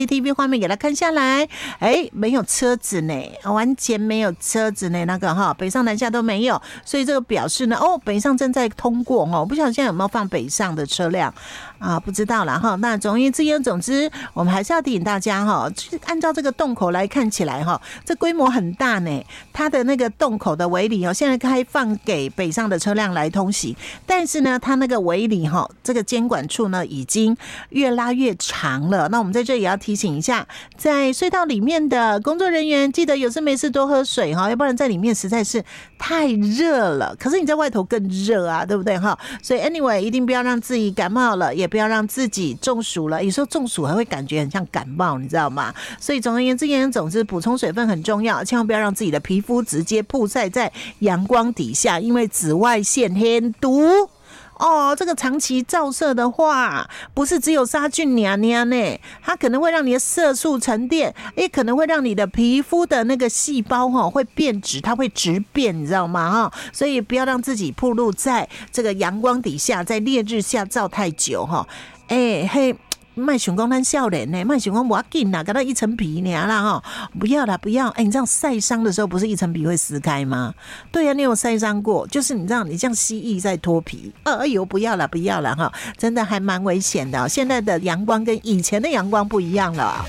CCTV 画面给它看下来，没有车子呢，完全没有车子呢，那个北上南下都没有，所以这个表示呢，北上正在通过不晓得现在有没有放北上的车辆啊？不知道啦哈。那总之，我们还是要提醒大家按照这个洞口来看起来这规模很大呢，它的那个洞口的围篱现在开放给北上的车辆来通行，但是呢，它那个围篱这个监管处呢已经越拉越长了。那我们在这里也要提醒一下，在隧道里面的工作人员，记得有事没事多喝水要不然在里面实在是太热了。可是你在外头更热啊，对不对所以 anyway 一定不要让自己感冒了，也不要让自己中暑了。有时候中暑还会感觉很像感冒，你知道吗？所以总而言之，补充水分很重要，千万不要让自己的皮肤直接曝晒在阳光底下，因为紫外线很毒。这个长期照射的话，不是只有杀菌娘娘呢，它可能会让你的色素沉淀，也可能会让你的皮肤的那个细胞会变质，它会质变，你知道吗？所以不要让自己暴露在这个阳光底下，在烈日下照太久卖想讲咱少年呢，卖想讲不要紧啦，给他一层皮呢啦不要啦，不要！你这样晒伤的时候，不是一层皮会撕开吗？对啊，你有晒伤过，就是你知道，你像蜥蜴在脱皮，哎呦，不要啦，不要啦真的还蛮危险的现在的阳光跟以前的阳光不一样了。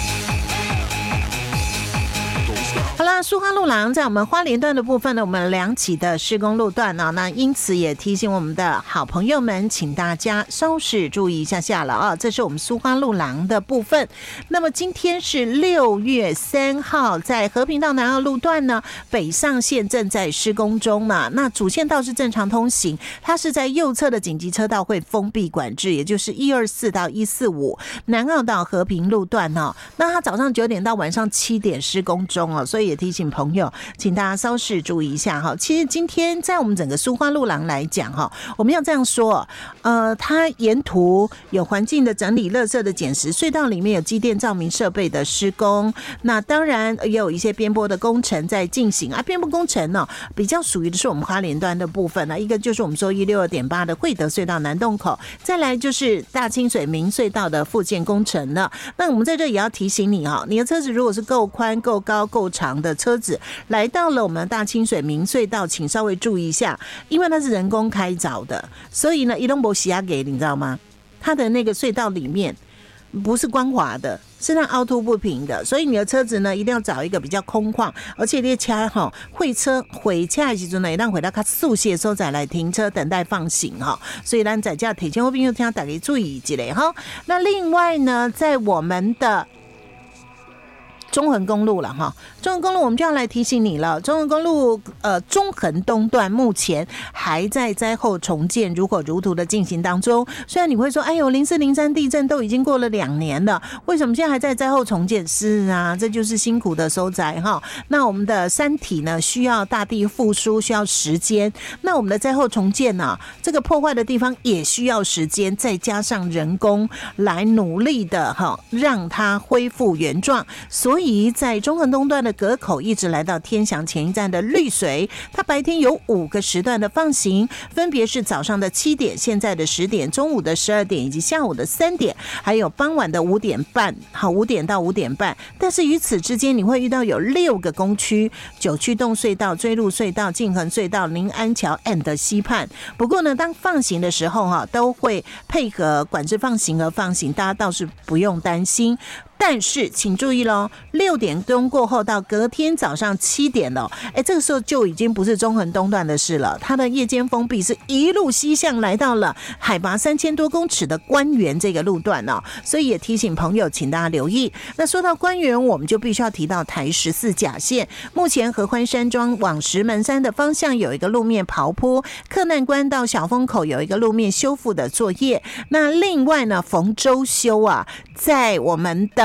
好啦，苏花路廊在我们花莲段的部分呢，我们2起的施工路段那因此也提醒我们的好朋友们，请大家稍事注意一下了这是我们苏花路廊的部分。那么今天是6月3号，在和平到南澳路段呢，北上线正在施工中嘛。那主线道是正常通行，它是在右侧的紧急车道会封闭管制，也就是124到145南澳到和平路段那它早上9点到晚上7点施工中所以也提醒朋友，请大家稍事注意一下其实今天在我们整个苏花路廊来讲我们要这样说它沿途有环境的整理、垃圾的捡拾，隧道里面有机电照明设备的施工，那当然也有一些边坡的工程在进行边坡工程比较属于的是我们花莲段的部分一个就是我们说162.8的惠德隧道南洞口，再来就是大清水明隧道的复建工程了。那我们在这也要提醒你你的车子如果是够宽、够高、够长的车子来到了我们大清水明隧道，请稍微注意一下，因为它是人工开凿的，所以呢一动不洗压给你知道吗？它的那个隧道里面不是光滑的，是让凹凸不平的，所以你的车子呢一定要找一个比较空旷，而且你车会车回车的时候呢，也让回到较速些的时候再来停车等待放行所以咱在这提前后边又听大家注意一下那另外呢，在我们的中横公路了中横公路我们就要来提醒你了，中横公路中横东段目前还在灾后重建如火如荼的进行当中。虽然你会说04、03地震都已经过了2年了，为什么现在还在灾后重建？是啊，这就是辛苦的收灾那我们的山体呢需要大地复苏，需要时间，那我们的灾后重建这个破坏的地方也需要时间，再加上人工来努力的让它恢复原状。所以在中横东段的隔口一直来到天祥前一站的绿水，它白天有5个时段的放行，分别是早上的7点、现在的10点、中午的12点以及下午的3点，还有傍晚的5点半，5点到5点半。但是于此之间你会遇到有6个工区，九曲洞隧道、追鹿隧道、静恒隧道、临安桥 and 西畔。不过呢，当放行的时候都会配合管制放行而放行，大家倒是不用担心。但是请注意咯，6点钟过后到隔天早上7点了，这个时候就已经不是中横东段的事了，它的夜间封闭是一路西向来到了海拔3000多公尺的关原这个路段所以也提醒朋友请大家留意。那说到关原，我们就必须要提到台14甲线，目前合欢山庄往石门山的方向有一个路面刨坡，克难关到小风口有一个路面修复的作业。那另外呢，逢周休在我们的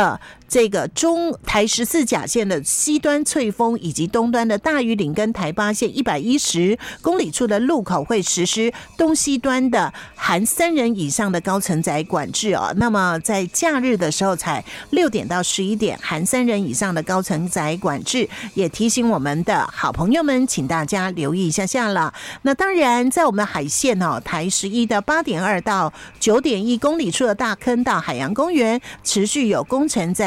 这个台14甲线的西端翠峰以及东端的大屿岭跟台8线110公里处的路口会实施东西端的含3人以上的高承载管制哦。那么在假日的时候才6点到11点含3人以上的高承载管制，也提醒我们的好朋友们，请大家留意一下了。那当然在我们海线哦，台11的8.2到9.1公里处的大坑道海洋公园持续有工程在